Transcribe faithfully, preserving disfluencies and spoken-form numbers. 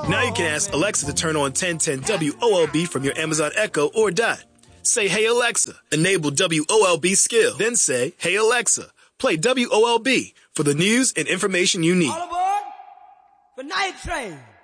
Now you can ask Alexa to turn on ten ten W O L B from your Amazon Echo or Dot. Say, hey Alexa, enable W O L B skill. Then say, hey Alexa, play W O L B for the news and information you need. All aboard for Night Train.